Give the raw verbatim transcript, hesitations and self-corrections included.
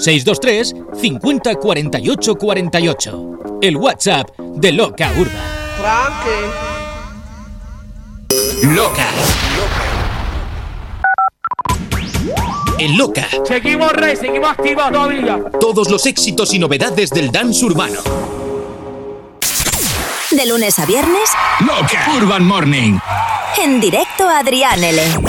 seis dos tres cincuenta cuarenta y ocho cuarenta y ocho. El WhatsApp de Loca Urban. Loca. En Loca. Seguimos rey, seguimos activos todavía. Todos los éxitos y novedades del dance urbano. De lunes a viernes. Loca Urban Morning. En directo a Adrián L.